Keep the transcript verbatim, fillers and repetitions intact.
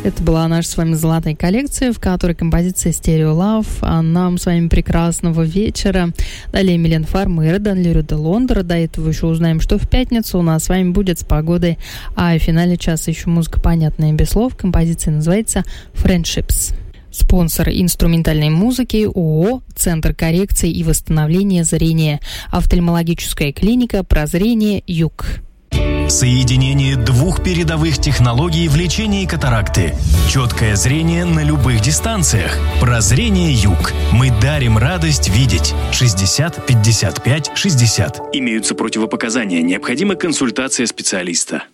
Это была наша с вами золотая коллекция, в которой композиция Stereo Love. А нам с вами прекрасного вечера. Далее Милен Фармер, Данлиру де Лондра. До этого еще узнаем, что в пятницу у нас с вами будет с погодой. А в финале часа еще музыка понятная без слов. Композиция называется Friendships. Спонсор инструментальной музыки ООО «Центр коррекции и восстановления зрения». Офтальмологическая клиника «Прозрение Юг». Соединение двух передовых технологий в лечении катаракты. Четкое зрение на любых дистанциях. Прозрение Юг. Мы дарим радость видеть. шестьдесят пятьдесят пять шестьдесят. Имеются противопоказания. Необходима консультация специалиста.